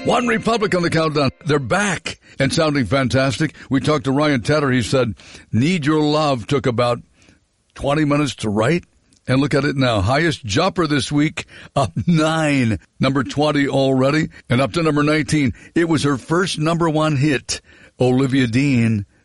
One Republic on the countdown. They're back and sounding fantastic. We talked to Ryan Tedder. He said, Need Your Love took about 20 minutes to write. And look at it now. Highest jumper this week, up 9. Number 20 already. And up to number 19. It was her first number one hit. Olivia Dean,